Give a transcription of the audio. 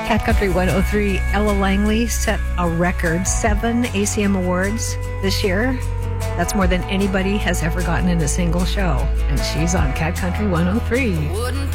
Cat Country 103, Ella Langley set a record, 7 ACM Awards this year. That's more than anybody has ever gotten in a single show. And she's on Cat Country 103.